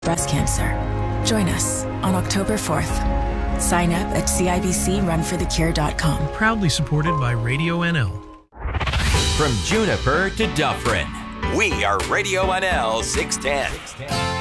breast cancer. Join us on October 4th. Sign up at CIBCRunForTheCure.com. Proudly supported by Radio NL. From Juniper to Dufferin, we are Radio NL 610.